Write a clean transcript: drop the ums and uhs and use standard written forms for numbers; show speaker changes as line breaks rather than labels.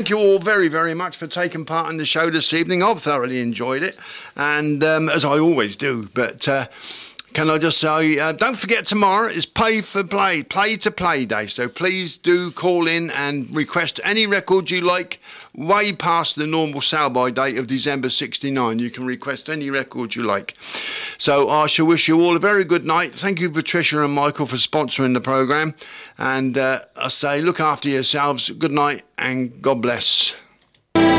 Thank you all very, very much for taking part in the show this evening. I've thoroughly enjoyed it, and as I always do. But can I just say, don't forget tomorrow is Play to Play Day. So please do call in and request any record you like way past the normal sale-by date of December 69. You can request any record you like. So I shall wish you all a very good night. Thank you, Patricia and Michael, for sponsoring the programme. And I say, look after yourselves. Good night and God bless.